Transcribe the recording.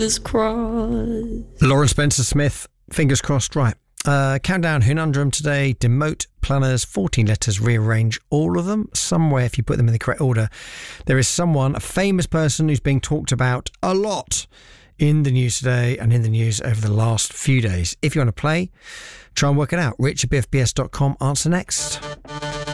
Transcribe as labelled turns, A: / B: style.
A: crossed.
B: Lauren Spencer Smith, fingers crossed, right. Countdown Conundrum today, demote planners, 14 letters, rearrange all of them. Somewhere, if you put them in the correct order, there is someone, a famous person who's being talked about a lot in the news today and in the news over the last few days. If you want to play, try and work it out. Rich@bfbs.com. Answer next.